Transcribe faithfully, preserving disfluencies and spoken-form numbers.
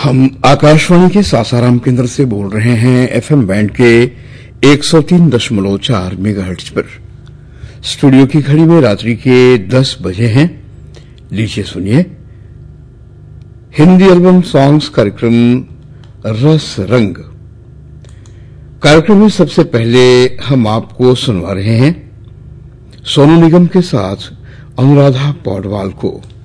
हम आकाशवाणी के सासाराम केंद्र से बोल रहे हैं एफएम बैंड के एक सौ तीन दशमलव चार मेगाहर्ट्ज पर। स्टूडियो की घड़ी में रात्रि के दस बजे हैं। लीजिए सुनिए हिंदी एल्बम सॉन्ग्स कार्यक्रम रस रंग। कार्यक्रम में सबसे पहले हम आपको सुनवा रहे हैं सोनू निगम के साथ अनुराधा पौडवाल को।